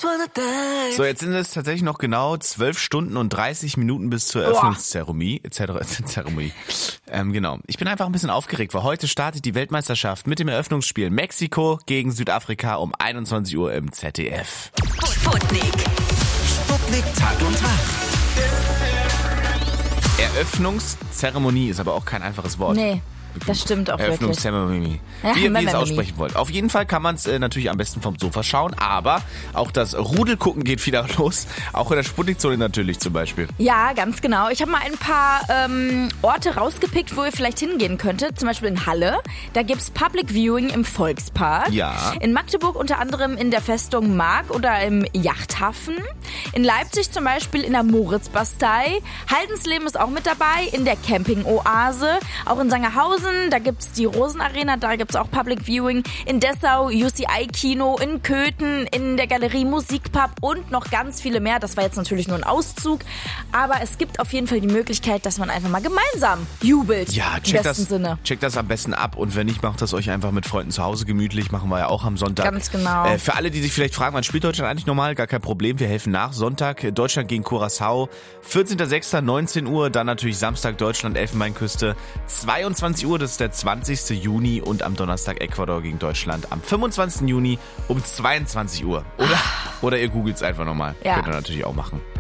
So, jetzt sind es tatsächlich noch genau 12 Stunden und 30 Minuten bis zur Eröffnungszeremonie. Genau. Ich bin einfach ein bisschen aufgeregt, weil heute startet die Weltmeisterschaft mit dem Eröffnungsspiel Mexiko gegen Südafrika um 21 Uhr im ZDF. Sputnik Tag und Tag. Eröffnungszeremonie ist aber auch kein einfaches Wort. Nee. Das stimmt auch wirklich. Eröffnungszeremonie. Wie ihr es aussprechen wollt. Auf jeden Fall kann man es natürlich am besten vom Sofa schauen, aber auch das Rudelgucken geht wieder los. Auch in der Sputnik-Zone natürlich zum Beispiel. Ja, ganz genau. Ich habe mal ein paar Orte rausgepickt, wo ihr vielleicht hingehen könntet. Zum Beispiel in Halle. Da gibt's Public Viewing im Volkspark. Ja. In Magdeburg unter anderem in der Festung Mark oder im Yachthafen. In Leipzig zum Beispiel in der Moritzbastei. Haldensleben ist auch mit dabei. In der Camping-Oase. Auch in Sangerhausen. Da gibt's die Rosenarena, da gibt's auch Public Viewing. In Dessau, UCI-Kino, in Köthen, in der Galerie Musikpub und noch ganz viele mehr. Das war jetzt natürlich nur ein Auszug. Aber es gibt auf jeden Fall die Möglichkeit, dass man einfach mal gemeinsam jubelt. Ja, checkt das am besten ab. Und wenn nicht, macht das euch einfach mit Freunden zu Hause gemütlich. Machen wir ja auch am Sonntag. Ganz genau. Für alle, die sich vielleicht fragen, wann spielt Deutschland eigentlich normal? Gar kein Problem, wir helfen nach. Sonntag Deutschland gegen Curaçao, 14.06. 19 Uhr. Dann natürlich Samstag Deutschland, Elfenbeinküste, 22 Uhr. Das ist der 20. Juni und am Donnerstag Ecuador gegen Deutschland am 25. Juni um 22 Uhr. Oder ihr googelt es einfach nochmal. Ja. Könnt ihr natürlich auch machen.